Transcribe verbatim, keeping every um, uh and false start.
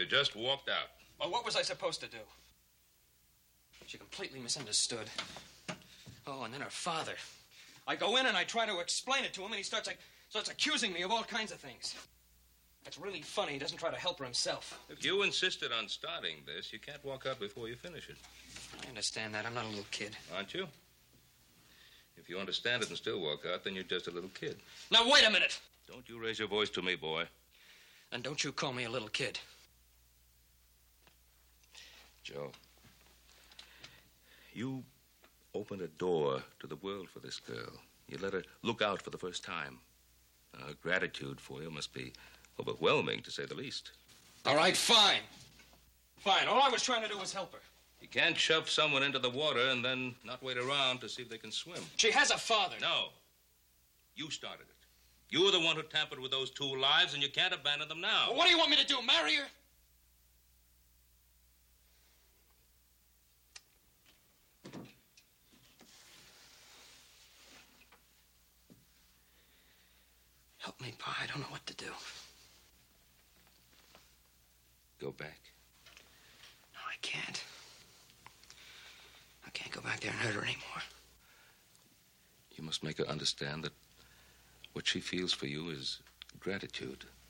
You just walked out. Well, what was I supposed to do? She completely misunderstood. Oh, and then her father. I go in and I try to explain it to him, and he starts like starts accusing me of all kinds of things. It's really funny. He doesn't try to help her himself. If you insisted on starting this, you can't walk out before you finish it. I understand that. I'm not a little kid. Aren't you? If you understand it and still walk out, then you're just a little kid. Now, wait a minute. Don't you raise your voice to me, boy. And don't you call me a little kid. Joe, you opened a door to the world for this girl. You let her look out for the first time. Her gratitude for you must be overwhelming, to say the least. All right, fine. Fine. All I was trying to do was help her. You can't shove someone into the water and then not wait around to see if they can swim. She has a father. No. You started it. You were the one who tampered with those two lives, and you can't abandon them now. Well, what do you want me to do, marry her? Help me, Pa. I don't know what to do. Go back. No, I can't. I can't go back there and hurt her anymore. You must make her understand that what she feels for you is gratitude.